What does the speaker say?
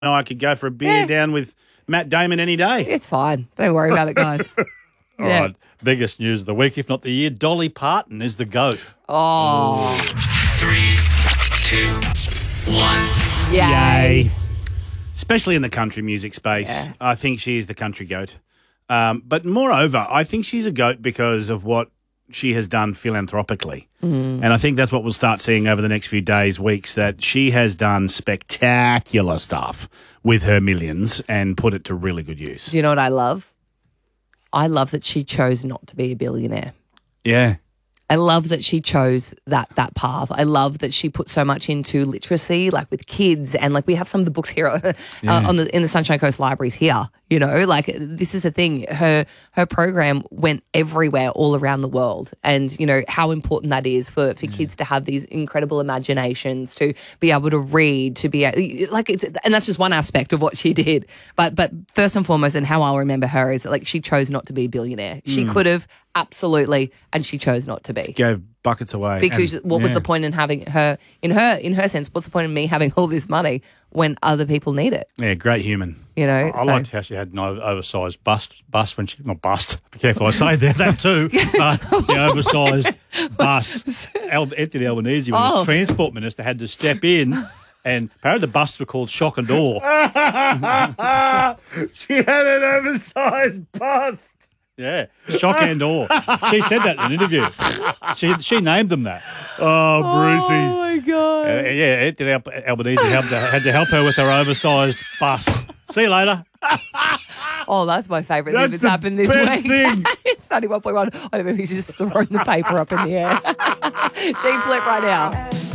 know, I could go for a beer down with Matt Damon any day. It's fine. Don't worry about it, guys. All right. Biggest news of the week, if not the year, Dolly Parton is the GOAT. Oh. 3, 2, 1. Yay. Especially in the country music space. Yeah. I think she is the country goat. But moreover, I think she's a goat because of what she has done philanthropically. And I think that's what we'll start seeing over the next few days, weeks, that she has done spectacular stuff with her millions and put it to really good use. Do you know what I love? I love that she chose not to be a billionaire. Yeah. I love that she chose that path. I love that she put so much into literacy, like with kids, and like we have some of the books here in the Sunshine Coast libraries here. You know, like this is the thing. Her program went everywhere, all around the world, and you know how important that is for kids to have these incredible imaginations, to be able to read, to be and that's just one aspect of what she did. But first and foremost, and how I'll remember her is like she chose not to be a billionaire. She could have absolutely, and she chose not to be. Gave buckets away. Because what was the point in having her, in her sense, what's the point in me having all this money when other people need it? Yeah, great human. You know, I liked how she had an oversized bust when she, not bust, be careful I say that too, but the oversized bust. Anthony Albanese, when he was Transport Minister, had to step in, and apparently the busts were called Shock and Awe. She had an oversized bust. Yeah, Shock and Awe. She said that in an interview. She named them that. Oh, Brucey. oh my God. Yeah, Anthony Albanese had to help her with her oversized bust. See you later. Oh, that's my favourite thing that's happened this best week. thing. It's 91.1. I don't know if he's just throwing the paper up in the air. G Flip right now.